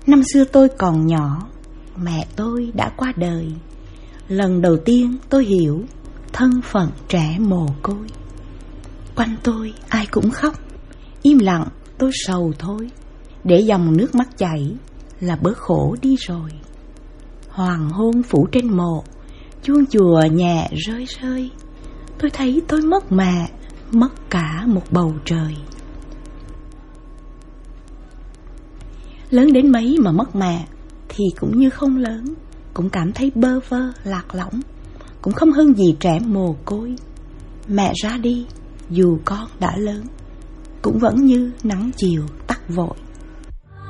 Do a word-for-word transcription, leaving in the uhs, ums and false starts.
Năm xưa tôi còn nhỏ, mẹ tôi đã qua đời. Lần đầu tiên tôi hiểu thân phận trẻ mồ côi. Quanh tôi ai cũng khóc, im lặng tôi sầu thôi. Để dòng nước mắt chảy là bớt khổ đi rồi. Hoàng hôn phủ trên mộ, chuông chùa nhẹ rơi rơi. Tôi thấy tôi mất mẹ, mất cả một bầu trời. Lớn đến mấy mà mất mẹ thì cũng như không lớn, cũng cảm thấy bơ vơ lạc lõng, cũng không hơn gì trẻ mồ côi. Mẹ ra đi dù con đã lớn, cũng vẫn như nắng chiều tắt vội.